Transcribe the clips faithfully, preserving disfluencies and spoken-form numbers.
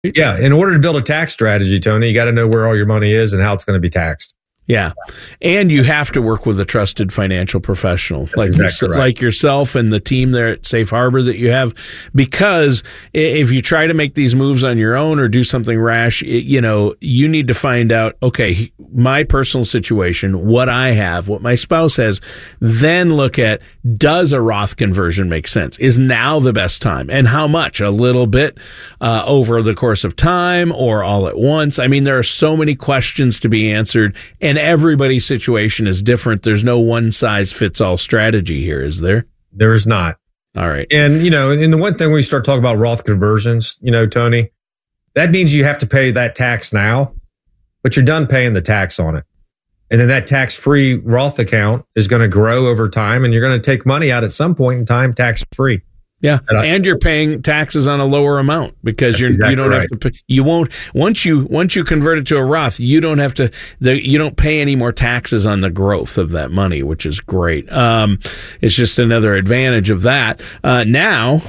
Yeah. In order to build a tax strategy, Tony, you got to know where all your money is and how it's going to be taxed. Yeah. And you have to work with a trusted financial professional That's like, exactly your, right. like yourself and the team there at Safe Harbor that you have, because if you try to make these moves on your own or do something rash, it, you know, you need to find out, okay, my personal situation, what I have, what my spouse has, then look at, does a Roth conversion make sense? Is now the best time? And how much? A little bit uh, over the course of time or all at once? I mean, there are so many questions to be answered, and everybody's situation is different. There's no one size fits all strategy here, is there? There is not. All right. And, you know, and the one thing when we start talking about Roth conversions, you know, Tony, that means you have to pay that tax now, but you're done paying the tax on it. And then that tax-free Roth account is going to grow over time, and you're going to take money out at some point in time tax-free. Yeah, and, I, and you're paying taxes on a lower amount because you're exactly you don't right. have to pay, you won't once you once you convert it to a Roth, you don't have to the, you don't pay any more taxes on the growth of that money, which is great. Um, it's just another advantage of that. Uh, now.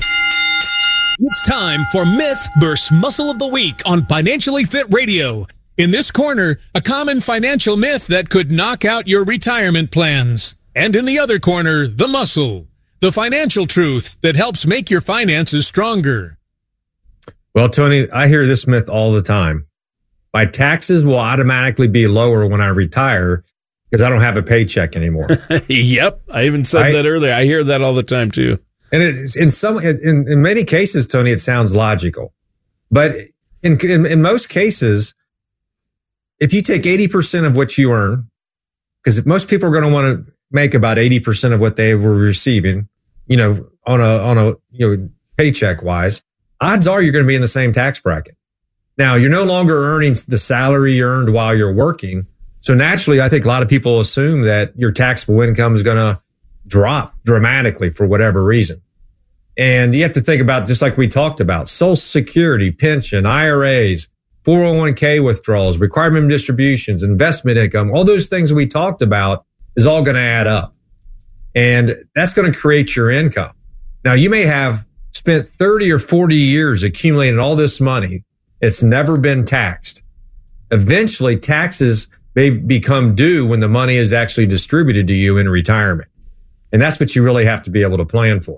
It's time for Myth versus Muscle of the Week on Financially Fit Radio. In this corner, a common financial myth that could knock out your retirement plans. And in the other corner, the muscle, the financial truth that helps make your finances stronger. Well, Tony, I hear this myth all the time. My taxes will automatically be lower when I retire because I don't have a paycheck anymore. Yep. I even said right? that earlier. I hear that all the time too. And it's in some, in, in many cases, Tony, it sounds logical, but in, in, in most cases, if you take eighty percent of what you earn, because most people are going to want to make about eighty percent of what they were receiving, you know, on a, on a, you know, paycheck wise, odds are you're going to be in the same tax bracket. Now, you're no longer earning the salary you earned while you're working. So naturally, I think a lot of people assume that your taxable income is going to drop dramatically for whatever reason. And you have to think about, just like we talked about, Social Security, pension, I R As, four oh one k withdrawals, requirement distributions, investment income, all those things we talked about is all going to add up. And that's going to create your income. Now, you may have spent thirty or forty years accumulating all this money. It's never been taxed. Eventually, taxes may become due when the money is actually distributed to you in retirement. And that's what you really have to be able to plan for.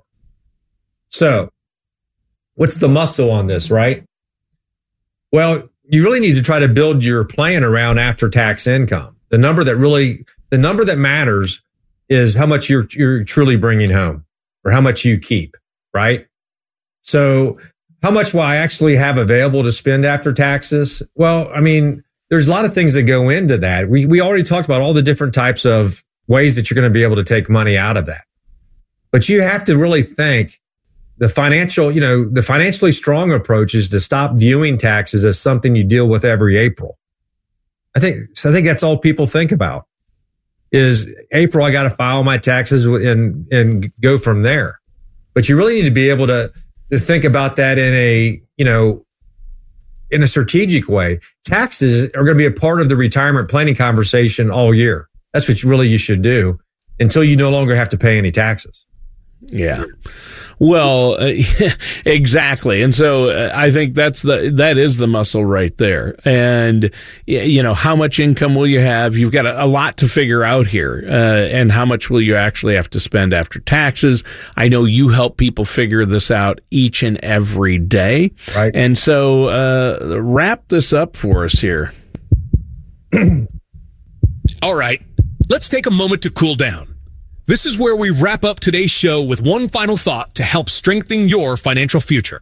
So what's the muscle on this, right? Well, you really need to try to build your plan around after-tax income. The number that really, the number that matters is how much you're, you're truly bringing home or how much you keep, right? So how much will I actually have available to spend after taxes? Well, I mean, there's a lot of things that go into that. We, we already talked about all the different types of ways that you're going to be able to take money out of that. But you have to really think the financial, you know, the financially strong approach is to stop viewing taxes as something you deal with every April. I think, so I think that's all people think about is April, I got to file my taxes and, and go from there. But you really need to be able to, to think about that in a, you know, in a strategic way. Taxes are going to be a part of the retirement planning conversation all year. That's what you really you should do until you no longer have to pay any taxes. Yeah. Well, uh, exactly. And so uh, I think that's the, that is the muscle right there. And, you know, how much income will you have? You've got a, a lot to figure out here. Uh, and how much will you actually have to spend after taxes? I know you help people figure this out each and every day. Right. And so uh, wrap this up for us here. All right. Let's take a moment to cool down. This is where we wrap up today's show with one final thought to help strengthen your financial future.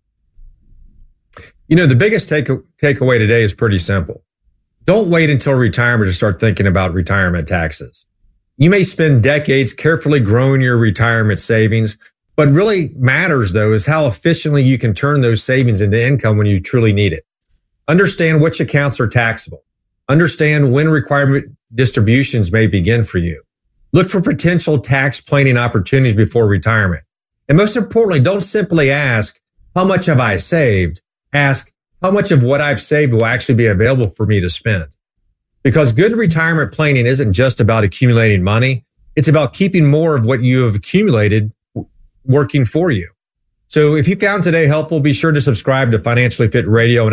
You know, the biggest take takeaway today is pretty simple. Don't wait until retirement to start thinking about retirement taxes. You may spend decades carefully growing your retirement savings. What really matters, though, is how efficiently you can turn those savings into income when you truly need it. Understand which accounts are taxable. Understand when requirement distributions may begin for you. Look for potential tax planning opportunities before retirement. And most importantly, don't simply ask, how much have I saved? Ask, how much of what I've saved will actually be available for me to spend? Because good retirement planning isn't just about accumulating money. It's about keeping more of what you have accumulated working for you. So if you found today helpful, be sure to subscribe to Financially Fit Radio. And